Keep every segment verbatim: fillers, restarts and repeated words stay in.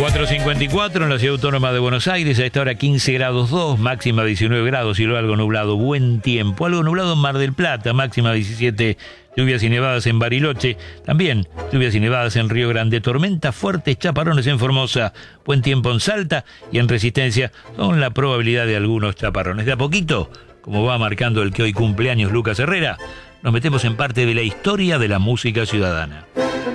cuatro cincuenta y cuatro en la ciudad autónoma de Buenos Aires, a esta hora quince grados dos, máxima diecinueve grados, cielo algo nublado, buen tiempo, algo nublado en Mar del Plata, máxima diecisiete, lluvias y nevadas en Bariloche, también lluvias y nevadas en Río Grande, tormentas fuertes, chaparrones en Formosa, buen tiempo en Salta y en Resistencia, con la probabilidad de algunos chaparrones. De a poquito, como va marcando el que hoy cumpleaños Lucas Herrera, nos metemos en parte de la historia de la música ciudadana.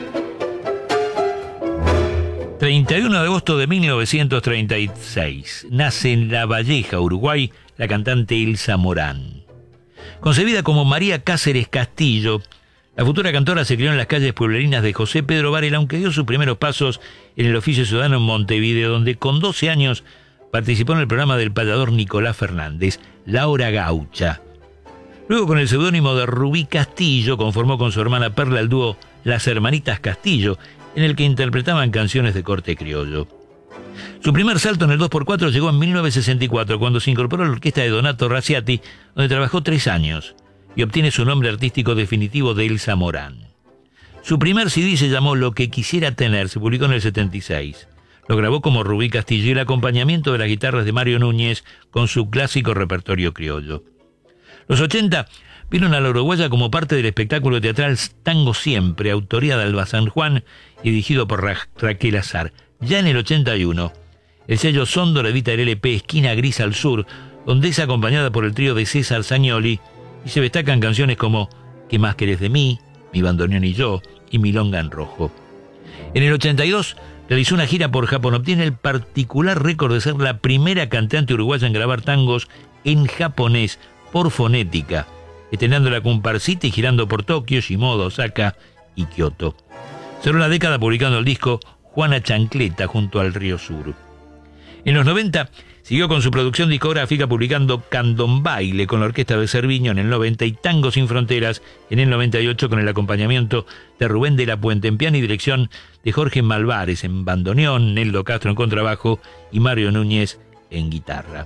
treinta y uno de agosto de mil novecientos treinta y seis, nace en La Valleja, Uruguay, la cantante Elsa Morán. Concebida como María Cáceres Castillo, la futura cantora se crió en las calles pueblerinas de José Pedro Varela, aunque dio sus primeros pasos en el oficio ciudadano en Montevideo, donde con doce años participó en el programa del payador Nicolás Fernández, La Hora Gaucha. Luego, con el seudónimo de Rubí Castillo, conformó con su hermana Perla el dúo Las Hermanitas Castillo, en el que interpretaban canciones de corte criollo. Su primer salto en el dos por cuatro llegó en mil novecientos sesenta y cuatro, cuando se incorporó a la orquesta de Donato Raciati, donde trabajó tres años, y obtiene su nombre artístico definitivo de Elsa Morán. Su primer C D se llamó Lo que quisiera tener, se publicó en el setenta y seis. Lo grabó como Rubí Castillo y el acompañamiento de las guitarras de Mario Núñez con su clásico repertorio criollo. Los ochenta vieron a la uruguaya como parte del espectáculo teatral Tango Siempre, autoría de Alba San Juan y dirigido por Ra- Raquel Azar. Ya en el ochenta y uno, el sello Sondor edita el L P Esquina Gris al Sur, donde es acompañada por el trío de César Sagnoli y se destacan canciones como ¿Qué más querés de mí?, Mi bandoneón y yo y Milonga en Rojo. En el ochenta y dos realizó una gira por Japón, obtiene el particular récord de ser la primera cantante uruguaya en grabar tangos en japonés por fonética, estrenando la comparsita y girando por Tokio, Shimoda, Osaka y Kioto. Cerró la década publicando el disco Juana Chancleta junto al Río Sur. En los noventa siguió con su producción discográfica publicando Candombaile con la orquesta de Cerviño en el noventa y Tango Sin Fronteras en el noventa y ocho con el acompañamiento de Rubén de la Puente en piano y dirección de Jorge Malvares en bandoneón, Neldo Castro en contrabajo y Mario Núñez en guitarra.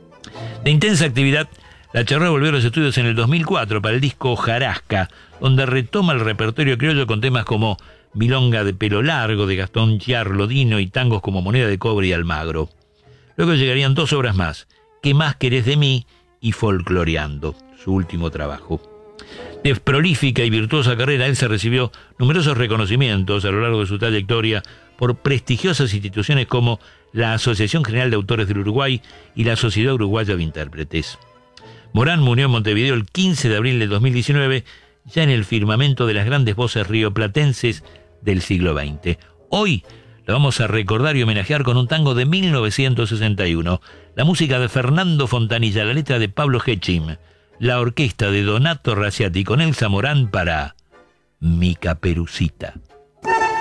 De intensa actividad, la Charrúa volvió a los estudios en el dos mil cuatro para el disco Jarasca, donde retoma el repertorio criollo con temas como Milonga de Pelo Largo de Gastón Chiarlodino y tangos como Moneda de Cobre y Almagro. Luego llegarían dos obras más, ¿Qué más querés de mí? Y Folcloreando, su último trabajo. De prolífica y virtuosa carrera, Elsa recibió numerosos reconocimientos a lo largo de su trayectoria por prestigiosas instituciones como la Asociación General de Autores del Uruguay y la Sociedad Uruguaya de Intérpretes. Morán murió en Montevideo el quince de abril de dos mil diecinueve, ya en el firmamento de las grandes voces rioplatenses del siglo veinte. Hoy la vamos a recordar y homenajear con un tango de mil novecientos sesenta y uno, la música de Fernando Fontanilla, la letra de Pablo Hechim, la orquesta de Donato Raciati con Elsa Morán para Mi Caperucita.